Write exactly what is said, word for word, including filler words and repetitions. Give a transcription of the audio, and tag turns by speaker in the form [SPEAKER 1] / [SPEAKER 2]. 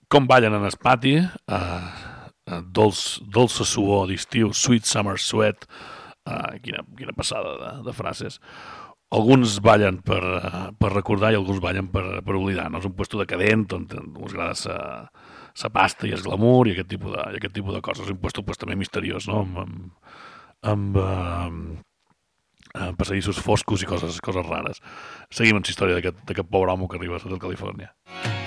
[SPEAKER 1] com ballen en el pati, uh, uh, dolç, dolça suor d'estiu, sweet summer sweat, uh, quina, quina passada de, de frases. Alguns ballen per, uh, per recordar i alguns ballen per, per oblidar, no? És un puesto decadent on, on us agrada sa, sa pasta i el glamour i aquest tipus de, i aquest tipus de coses. És un puesto pues, també misteriós, no? Amb, amb, amb, uh, amb passadissos foscos i coses, coses rares. Seguim amb la història d'aquest pobre home que arriba a Hotel Califòrnia.